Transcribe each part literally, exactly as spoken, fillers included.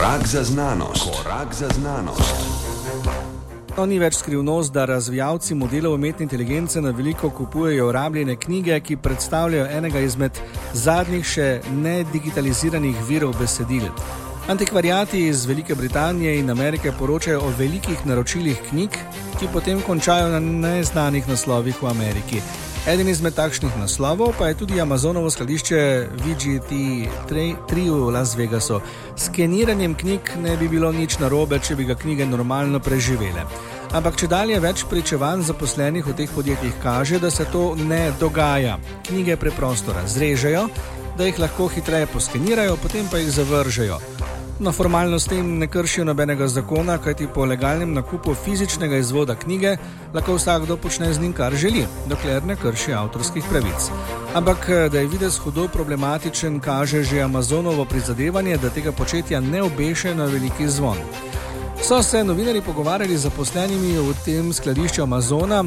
Korak za znanost. Korak za znanost. To ni več skrivnost, da razvijalci modelov umetne inteligence na veliko kupujejo rabljene knjige, ki predstavljajo enega izmed zadnjih še nedigitaliziranih virov besedil. Antikvariati iz Velike Britanije in Amerike poročajo o velikih naročilih knjig, ki potem končajo na neznanih naslovih v Ameriki. Eden izmed takšnih naslovov pa je tudi Amazonovo skladišče V G T tri v Las Vegasu. S skeniranjem knjig ne bi bilo nič narobe, če bi ga knjige normalno preživele. Ampak čedalje več pričevanj zaposlenih v teh podjetjih kaže, da se to ne dogaja. Knjige preprosto razrežejo, da jih lahko hitreje poskenirajo, potem pa jih zavržejo. No, formalno s tem ne kršijo nobenega zakona, kajti po legalnem nakupu fizičnega izvoda knjige lahko vsakdo počne z njim, kar želi, dokler ne krši avtorskih pravic. Ampak, da je videz hudo problematičen, kaže že Amazonovo prizadevanje, da tega početja ne obeše na veliki zvon. So se novinarji pogovarjali z zaposlenimi v tem skladišču Amazona,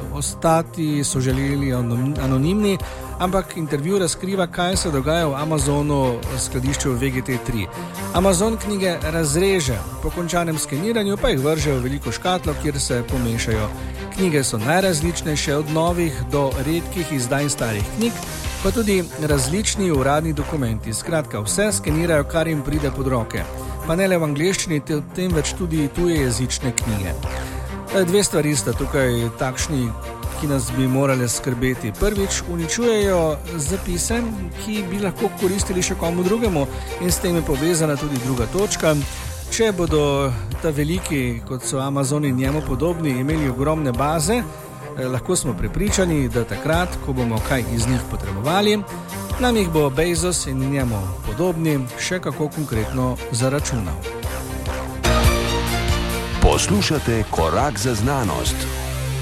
ostati so želeli anonimni, ampak intervju razkriva, kaj se dogaja v Amazonu skladišču V G T tri. Amazon knjige razreže, po končanem skeniranju pa jih vrže v veliko škatlo, kjer se pomešajo. Knjige so najrazličnejše, od novih do redkih izdaj starih knjig, pa tudi različni uradni dokumenti. Skratka, vse skenirajo, kar jim pride pod roke. Pa ne le v angleščini, temveč tudi tuje jezične knjige. Dve stvari sta tukaj takšni, ki nas bi morali skrbeti. Prvič, uničujejo zapise, ki bi lahko koristili še komu drugemu, in s tem je povezana tudi druga točka. Če bodo ta veliki, kot so Amazon in njemu podobni, imeli ogromne baze, lahko smo prepričani, da takrat, ko bomo kaj iz njih potrebovali, nam jih bo Bezos in njemu podobni še kako konkretno zaračunal. Poslušate Korak za znanost.